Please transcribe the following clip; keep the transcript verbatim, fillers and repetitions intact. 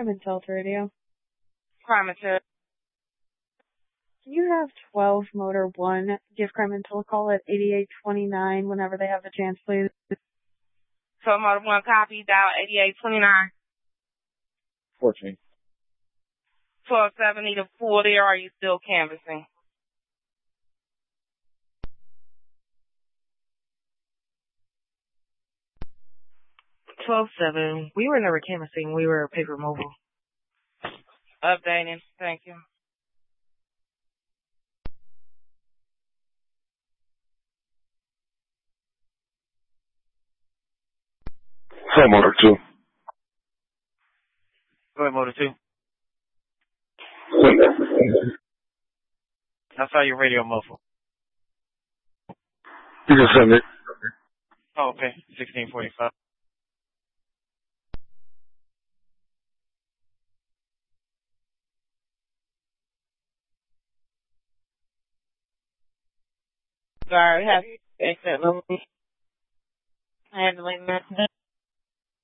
Crime and Shelter Radio. Crime and Shelter. Can you have twelve Motor one give Crime and Shelter a call at eighty-eight twenty-nine whenever they have the chance, please? twelve Motor one copy, dial eighty-eight twenty-nine. fourteen. twelve seventy to forty, or are you still canvassing? twelve seven. We were never canvassing. We were paper mobile. Updating. Thank you. twelve Motor two. Go ahead, Motor two. I saw your radio muffle. You can send it. Oh, okay. sixteen forty-five. Sorry, have you exit level handling message?